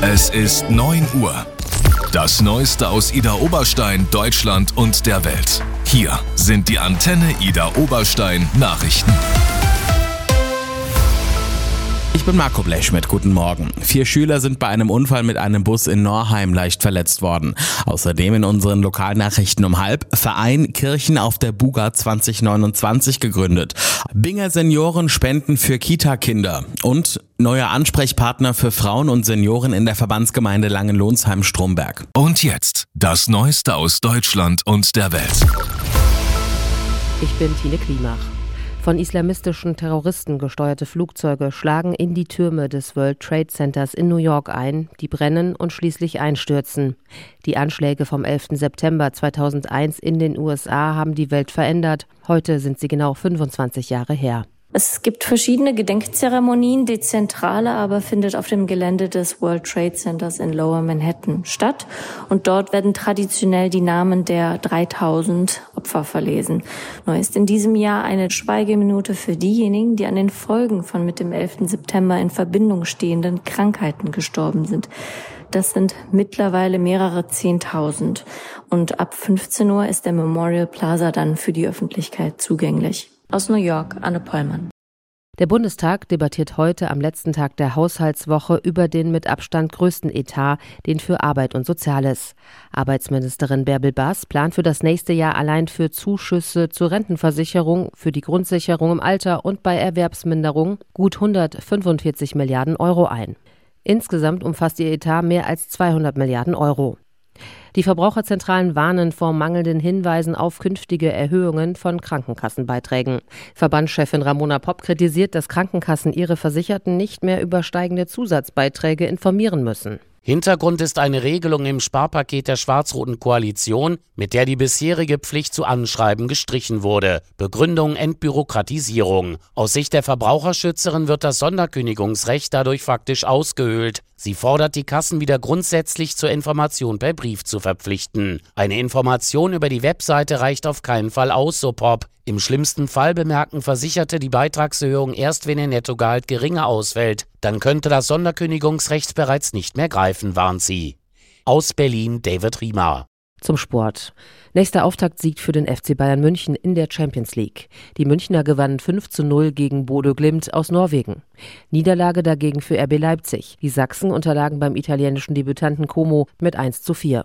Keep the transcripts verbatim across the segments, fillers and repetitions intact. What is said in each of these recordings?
Es ist neun Uhr. Das Neueste aus Idar Oberstein, Deutschland und der Welt. Hier sind die Antenne Idar Oberstein Nachrichten. Ich bin Marco Blechschmidt, guten Morgen. Vier Schüler sind bei einem Unfall mit einem Bus in Norheim leicht verletzt worden. Außerdem in unseren Lokalnachrichten um halb: Verein Kirchen auf der Buga zwanzig neunundzwanzig gegründet. Binger Senioren spenden für Kita-Kinder. Und neuer Ansprechpartner für Frauen und Senioren in der Verbandsgemeinde Langenlonsheim-Stromberg. Und jetzt das Neueste aus Deutschland und der Welt. Ich bin Tine Klimach. Von islamistischen Terroristen gesteuerte Flugzeuge schlagen in die Türme des World Trade Centers in New York ein, die brennen und schließlich einstürzen. Die Anschläge vom elften September zweitausendeins in den U S A haben die Welt verändert. Heute sind sie genau fünfundzwanzig Jahre her. Es gibt verschiedene Gedenkzeremonien. Die zentrale aber findet auf dem Gelände des World Trade Centers in Lower Manhattan statt. Und dort werden traditionell die Namen der dreitausend Opfer verlesen. Neu ist in diesem Jahr eine Schweigeminute für diejenigen, die an den Folgen von mit dem elften September in Verbindung stehenden Krankheiten gestorben sind. Das sind mittlerweile mehrere Zehntausend. Und ab fünfzehn Uhr ist der Memorial Plaza dann für die Öffentlichkeit zugänglich. Aus New York, Anne Pollmann. Der Bundestag debattiert heute am letzten Tag der Haushaltswoche über den mit Abstand größten Etat, den für Arbeit und Soziales. Arbeitsministerin Bärbel Baas plant für das nächste Jahr allein für Zuschüsse zur Rentenversicherung, für die Grundsicherung im Alter und bei Erwerbsminderung gut hundertfünfundvierzig Milliarden Euro ein. Insgesamt umfasst ihr Etat mehr als zweihundert Milliarden Euro. Die Verbraucherzentralen warnen vor mangelnden Hinweisen auf künftige Erhöhungen von Krankenkassenbeiträgen. Verbandschefin Ramona Popp kritisiert, dass Krankenkassen ihre Versicherten nicht mehr über steigende Zusatzbeiträge informieren müssen. Hintergrund ist eine Regelung im Sparpaket der schwarz-roten Koalition, mit der die bisherige Pflicht zu Anschreiben gestrichen wurde. Begründung: Entbürokratisierung. Aus Sicht der Verbraucherschützerin wird das Sonderkündigungsrecht dadurch faktisch ausgehöhlt. Sie fordert die Kassen wieder grundsätzlich zur Information per Brief zu verpflichten. Eine Information über die Webseite reicht auf keinen Fall aus, so Popp. Im schlimmsten Fall bemerken Versicherte die Beitragserhöhung erst, wenn ihr Nettogehalt geringer ausfällt. Dann könnte das Sonderkündigungsrecht bereits nicht mehr greifen, warnt sie. Aus Berlin, David Riemer. Zum Sport. Nächster Auftaktsieg für den F C Bayern München in der Champions League. Die Münchner gewannen fünf zu null gegen Bodø Glimt aus Norwegen. Niederlage dagegen für R B Leipzig. Die Sachsen unterlagen beim italienischen Debütanten Como mit eins zu vier.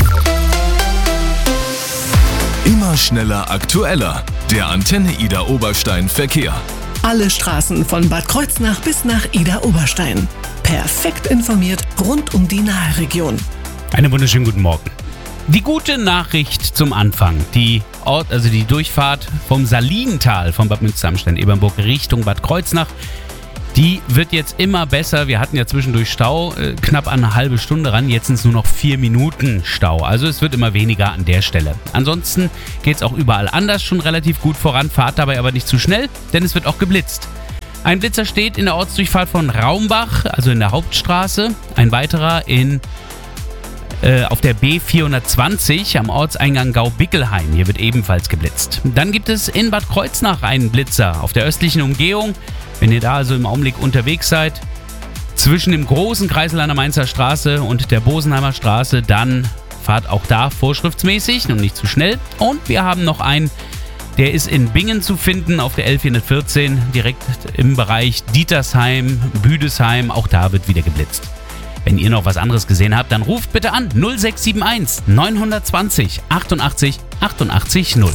Immer schneller, aktueller. Der Antenne Idar Oberstein Verkehr. Alle Straßen von Bad Kreuznach bis nach Idar Oberstein. Perfekt informiert rund um die Nahe-Region. Einen wunderschönen guten Morgen. Die gute Nachricht zum Anfang. Die Ort, also die Durchfahrt vom Salintal von Bad Münster-Amstein-Ebernburg Richtung Bad Kreuznach, die wird jetzt immer besser. Wir hatten ja zwischendurch Stau, äh, knapp eine halbe Stunde ran. Jetzt sind es nur noch vier Minuten Stau. Also es wird immer weniger an der Stelle. Ansonsten geht es auch überall anders schon relativ gut voran. Fahrt dabei aber nicht zu schnell, denn es wird auch geblitzt. Ein Blitzer steht in der Ortsdurchfahrt von Raumbach, also in der Hauptstraße. Ein weiterer in äh, auf der B vierhundertzwanzig am Ortseingang Gau-Bickelheim. Hier wird ebenfalls geblitzt. Dann gibt es in Bad Kreuznach einen Blitzer auf der östlichen Umgehung. Wenn ihr da also im Augenblick unterwegs seid, zwischen dem großen Kreisel an der Mainzer Straße und der Bosenheimer Straße, dann fahrt auch da vorschriftsmäßig und nicht zu schnell. Und wir haben noch einen, der ist in Bingen zu finden, auf der L vierhundertvierzehn, direkt im Bereich Dietersheim, Büdesheim. Auch da wird wieder geblitzt. Wenn ihr noch was anderes gesehen habt, dann ruft bitte an null sechs sieben eins neun zwei null achtundachtzig achtundachtzig null.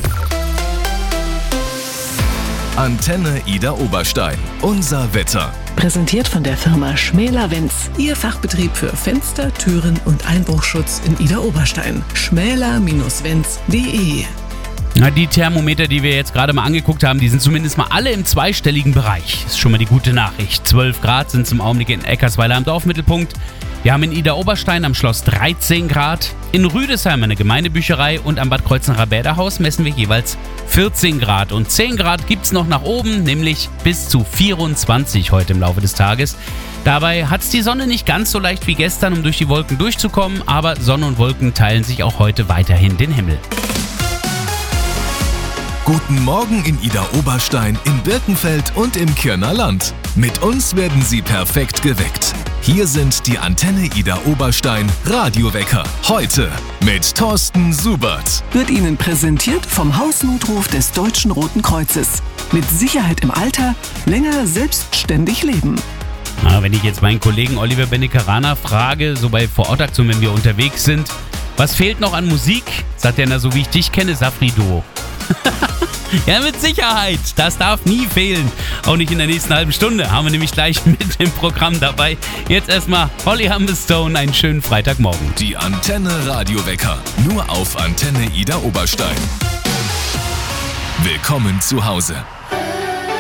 Antenne Idar Oberstein. Unser Wetter. Präsentiert von der Firma Schmäler-Wenz. Ihr Fachbetrieb für Fenster, Türen und Einbruchschutz in Idar Oberstein. schmäler Bindestrich wenz punkt de. Na, die Thermometer, die wir jetzt gerade mal angeguckt haben, die sind zumindest mal alle im zweistelligen Bereich. Ist schon mal die gute Nachricht. zwölf Grad sind es im Augenblick in Eckersweiler am Dorfmittelpunkt. Wir haben in Idar Oberstein am Schloss dreizehn Grad. In Rüdesheim eine Gemeindebücherei und am Bad Kreuznacher Bäderhaus messen wir jeweils vierzehn Grad. Und zehn Grad gibt es noch nach oben, nämlich bis zu vierundzwanzig heute im Laufe des Tages. Dabei hat es die Sonne nicht ganz so leicht wie gestern, um durch die Wolken durchzukommen, aber Sonne und Wolken teilen sich auch heute weiterhin den Himmel. Guten Morgen in Idar Oberstein, in Birkenfeld und im Kirner Land. Mit uns werden Sie perfekt geweckt. Hier sind die Antenne Ida Oberstein Radiowecker. Heute mit Thorsten Subert. Wird Ihnen präsentiert vom Hausnotruf des Deutschen Roten Kreuzes. Mit Sicherheit im Alter, länger selbstständig leben. Na, wenn ich jetzt meinen Kollegen Oliver Bennekarana frage, so bei Vorortaktionen, wenn wir unterwegs sind, was fehlt noch an Musik? Sagt er, na, so wie ich dich kenne, Safri-Duo. Ja, mit Sicherheit. Das darf nie fehlen. Auch nicht in der nächsten halben Stunde. Haben wir nämlich gleich mit dem Programm dabei. Jetzt erstmal Holly Humberstone. Einen schönen Freitagmorgen. Die Antenne Radiowecker. Nur auf Antenne Ida Oberstein. Willkommen zu Hause.